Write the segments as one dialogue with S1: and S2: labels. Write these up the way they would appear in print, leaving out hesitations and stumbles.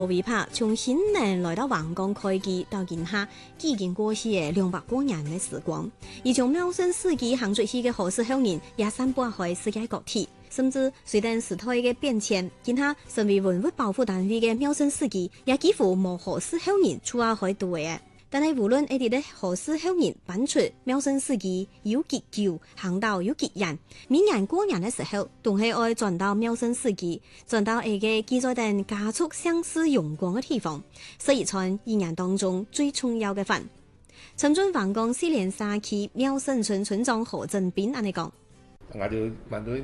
S1: 尾巴從新年來到皇崗開機到今下，已經過去嘅200多年嘅時光。而從廟生事蹟行出去嘅好事好人，也散播開世界各地。甚至隨着時代嘅變遷，今下成為文物保護單位嘅廟生事蹟，也幾乎冇好事好人出下開度嘅。但係無論一啲嘅好事好人搬出廟生事蹟有幾久，行道有幾遠，每年過年嘅時候，都係愛轉到廟生事蹟，轉到一個記載等家畜相思榮光嘅地方，所以在一年當中最重要嘅份。陳俊皇崗4連沙區廟生村村長何振斌安尼講。
S2: 我哋問到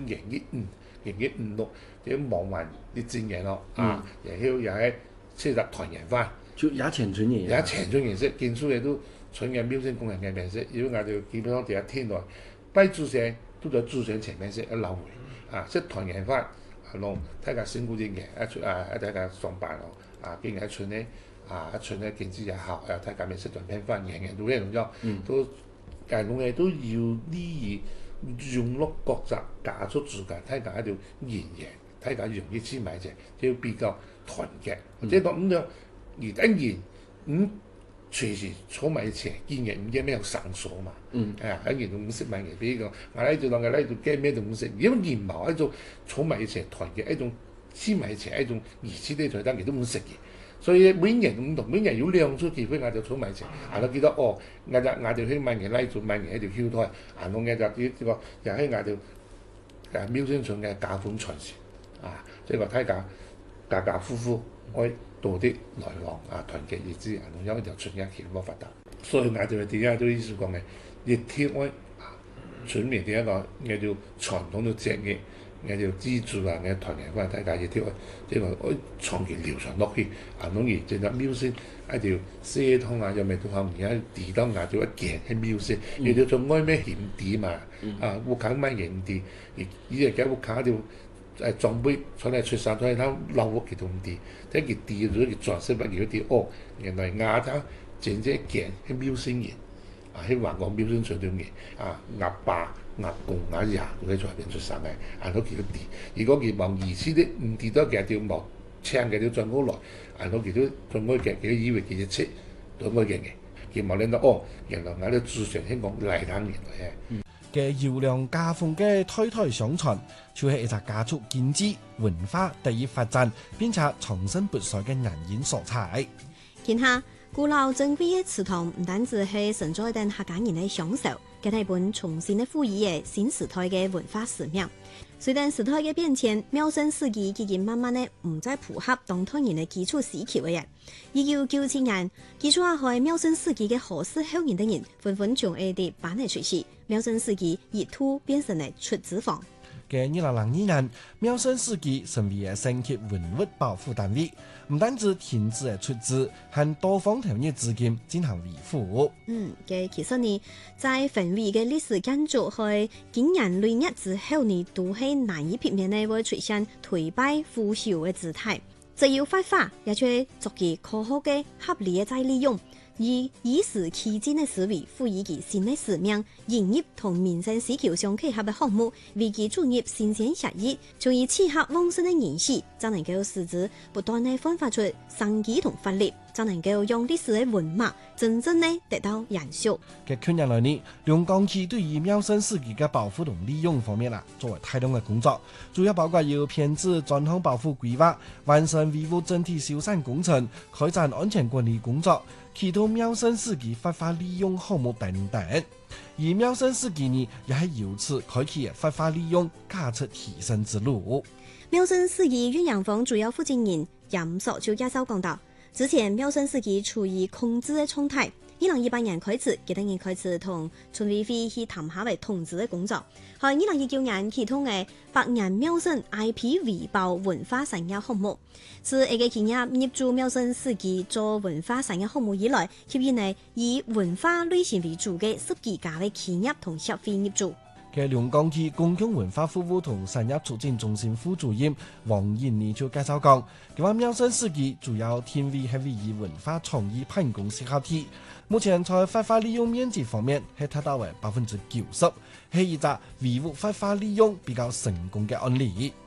S2: 2015、2016，啲忙完啲戰嘢咯，啊，然後又係設立團圓飯，
S3: 就也前村嘢，
S2: 也前村形式，建築嘅都村嘅廟生工人嘅名式，因為我哋基本上第一天來拜祖先都在祖先前面式一流會，啊，即團圓飯，啊，攏大家辛苦啲嘅，一大家上班咯，啊，今日喺村咧，啊，一村咧經濟也好，啊，大家咪食團圓飯，人人都咧咁樣，都誒攏嘅都要利益。融入國家家族之間，大家喺度言嘢，大家容易知埋啫，要比較團結。即係講咁樣，而一言隨時儲埋一齊，見人唔驚咩有生疏嘛。一言都唔識埋嘅，比如講，我喺度諗嘅喺度驚咩都唔識，因為言謀一種儲埋一齊團結，一種知埋一齊，一種兒子啲在單期都唔識嘅。所以每年唔同，每年有兩處機會，我就儲埋一齊，我記得我就去買嘢嚟做，買嘢喺條橋台，我就呢個又喺我就廟生村嘅家風傳承，即係話睇下家家戶戶愛多啲來往，團結意志，因為就村一橋冇發達，所以我就點解都意思講嘅，熱天愛村面第一個叫做傳統嘅節日。我就資助啊！我團圓飯大家熱天，即係我長期流傳落去，容易整個廟生一條社通又咪到後面地當牙做一件喺廟生，又叫做愛咩獻地嘛，屋企買獻地，依個嘅屋企條裝備出嚟出山出嚟睇老屋企同地，即係地咗佢裝飾物叫啲原來牙頭整咗一件喺廟生嘅，喺華國廟生上邊嘅，鴨爸。鴨公鴨爺都喺在邊出生嘅，都幾多地。如果佢望兒子啲唔地多嘅條毛青嘅條進過來，都幾多進過嘅，佢以為佢一切進過嘅，佢冇諗到原來我哋祖上香港嚟tan原來
S3: 嘅優良家風嘅代代相傳，就係一隻家族經濟文化得以發展，並且長盛不衰嘅人員所在。
S1: 見下古老珍貴嘅祠堂，唔單止係承載等客家人嘅享受。嘅係本重新嘅賦予嘅新時代嘅文化使命。隨着時代嘅變遷，廟生事蹟已經慢慢嘅唔再符合當代人嘅基礎需求嘅人。1997年，基礎下開廟生事蹟嘅好事好人等人，紛紛從外地搬嚟出去，廟生事蹟一度變成咗出資房。
S3: 嘅2002年，廟生事蹟成為升級文物保護單位，唔單止停止嘅出資，向多方投入資金進行維護。
S1: 嘅其實呢，在焚毀嘅歷史建築喺經年累月之後呢，都係難以避免呢會出現頹敗腐朽嘅姿態。只要發揮，也會作其科學嘅合理嘅再利用。以時俱進的思維賦予其新的使命，營業同民生需求相契合的項目，為其注入新鮮血液，從而契合旺盛的人氣，才能夠使之不斷地煥發出生機同活力，才能夠讓歷史的文物真正地得到延續。
S3: 嘅近年來呢，龍崗區對於廟生事蹟嘅保護同利用方面做為大量嘅工作，主要包括要編制專項保護規劃，完成維護整體修繕工程，開展安全管理工作，啟動廟生事蹟發揮利用項目等等。而廟生事蹟呢，也係由此開啟發揮利用價值提升之路。
S1: 廟生事蹟醞釀坊主要負責人嚴淑就介紹講到，之前廟生事蹟處於控制嘅狀態，2018年開始，佢等於開始同村委會去談下為統治嘅工作。喺2019年啟動嘅百年廟生 IP 維保文化產業項目，自一個企業入駐廟生事蹟做文化產業項目以來，吸引嚟以文化類型為主嘅10幾家嘅企業同協會入駐。
S3: 嘅龍崗區公共文化服務同產業促進中心副主任黃燕妮就介紹講，佢話廟生事蹟主要單位係位於文化創意辦公室合體，目前在發揮利用面積方面係達到為90%，係一個維護發揮利用比較成功嘅案例。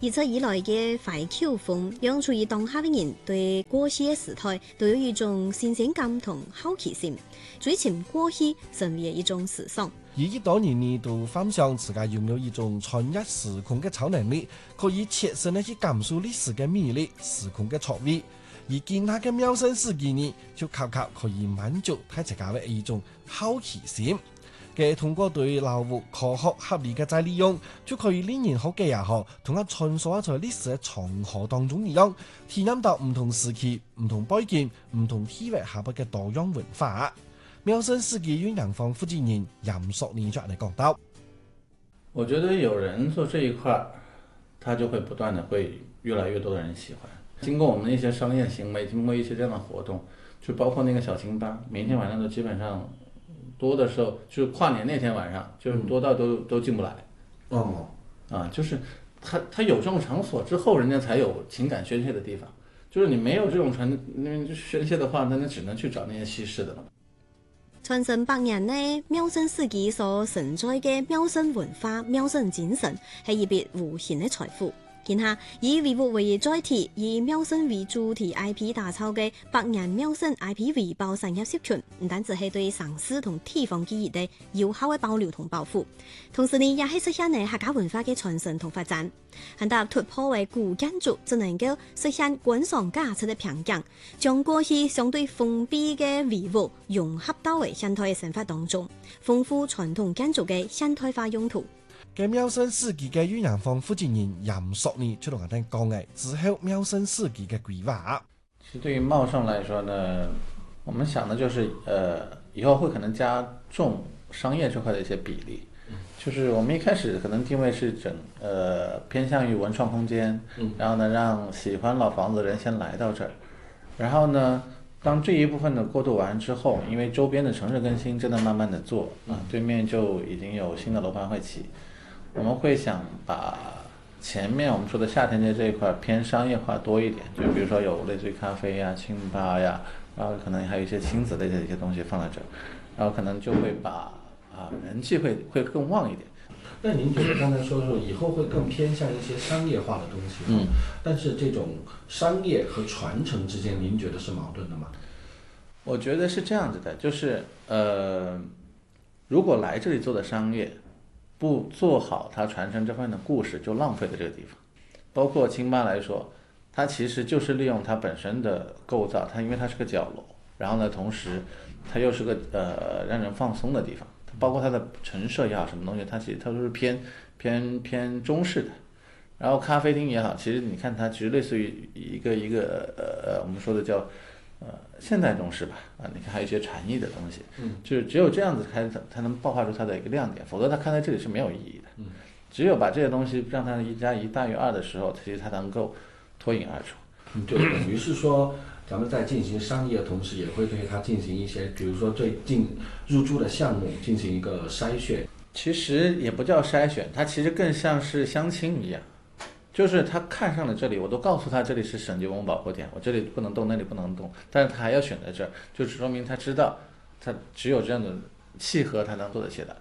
S1: 一直以來嘅懷舊風，讓處於當下嘅人對過去嘅時代都有一種新鮮感同好奇心，追尋過去成為一種時尚。
S3: 而一多年呢都幻想自家擁有一種穿越時空嘅超能力，可以切身地去感受歷史嘅魅力、時空嘅錯位。而見下嘅喵生世紀呢，就恰恰可以滿足大家嘅一種好奇心。嘅通過對勞務科學合理嘅再利用，就可以令人好記也好，同一穿梭在歷史嘅長河當中一樣，體驗到唔同時期、唔同背景、唔同地域下邊嘅多樣文化。喵生世紀醞釀坊負責人嚴淑妮就嚟講到：
S4: 我覺得有人做這一塊，他就會不斷的會越來越多的人喜歡。經過我們的一些商業行為，經過一些這樣的活動，就包括那個小清吧，每天晚上都基本上。多的時候就是跨年那天晚上，就是多到都進不來。就是他有這種場所之後，人家才有情感宣洩的地方。就是你沒有這種宣洩的話，那只能去找那些西式的了。
S1: 傳承百年呢，喵生世紀所承載嘅喵生文化、喵生精神，係一筆無形嘅財富。見下以維護為載體，以喵生為主題 IP 打造嘅百年喵生 IP 維保產業社群，唔單止係對城市同地方記憶嘅有效嘅保留同保護，同時呢也係實現呢客家文化嘅傳承同發展。喺搭突破為古建築，就能夠實現觀賞價值嘅平衡，將過去相對封閉嘅維護融合到為現代嘅生活當中，豐富傳統建築嘅現代化用途。
S3: 嘅喵生世紀嘅醞釀坊負責人嚴淑妮就同我哋講嘅之後喵生世紀嘅規劃。
S4: 其實對於茂盛來說呢，我們想的就是以後會可能加重商業這塊的一些比例。就是我們一開始可能定位是偏向於文創空間，然後呢讓喜歡老房子的人先來到這兒，然後呢當這一部分的過渡完之後，因為周邊的城市更新正在慢慢的做，對面就已經有新的樓盤會起。我們會想把前面我們說的夏田街這一塊偏商業化多一點，就比如說有類似於咖啡呀、清吧呀，然後可能還有一些親子類的一些東西放在這兒，然後可能就會把人氣會更旺一點。
S5: 那您覺得剛才說以後會更偏向一些商業化的東西，但是這種商業和傳承之間，您覺得是矛盾的嗎？
S4: 我覺得是這樣子的，就是如果來這裡做的商業不做好它傳承這方面的故事，就浪費了這個地方。包括清吧來說，它其實就是利用它本身的構造，它因為它是個角落，然後呢，同時它又是個讓人放鬆的地方。包括它的陳設也好，什麼東西，它其實它都是偏中式的。然後咖啡廳也好，其實你看它其實類似於一個我們說的叫現代中式吧，你看還有一些禪意的東西，就是只有這樣子才能爆發出它的一個亮點，否則它看在這裡是沒有意義的。只有把這些東西讓它一加一大於二的時候，其實它能夠脫穎而出。
S5: 就等於是說，咱們在進行商業的同時，也會對它進行一些，比如說最近入駐的項目進行一個篩選。
S4: 其實也不叫篩選，它其實更像是相親一樣，就是他看上了這裡，我都告訴他這裡是省級文物保護點，我這裡不能動，那裡不能動，但是他還要選在這兒，就說明他知道，他只有這樣的契合，他能做得起來。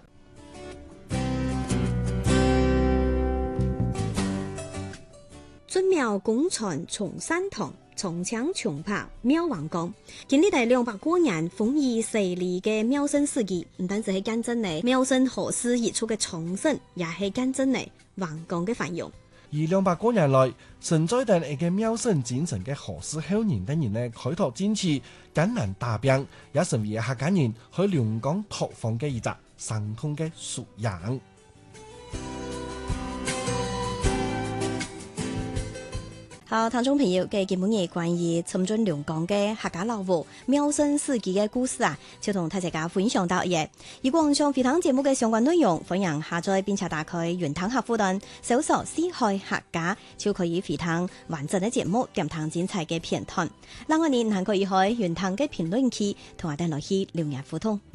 S1: 尊廟工廠從山堂，從強從拍喵王崗，今年第200多年風靡四里嘅喵生世紀，唔單止係見證你喵生河氏熱出嘅重生，也係見證你王崗嘅繁榮。
S3: 而200多年來，承載定一個喵生精神嘅河氏後人等人呢，開拓堅持艱難打拼，也成為客家人去龍崗拓荒嘅一隻生動嘅縮影。
S1: 好，聽眾朋友嘅節目係關於深圳龍崗嘅客家老屋喵生世紀嘅故事就同大家分享到嘢。如果想回聽節目嘅相關內容，歡迎下載並且打開原湯客戶端，搜索思海客家，就可以回聽完整嘅節目，點聽精彩嘅片段。另外你還可以喺原湯嘅評論區同我哋落去留言互動。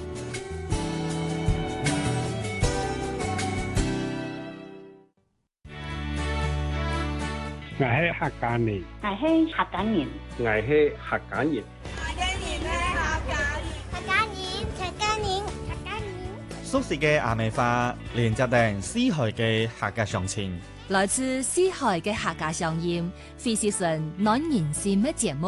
S6: 我係客家人，
S7: 我係客家人，
S6: 我係客家人，
S7: 客家人，
S8: 熟悉嘅阿美話，連接定思海嘅客家鄉情， 來自四海嘅客家鄉音，非是純耐人線嘅節目。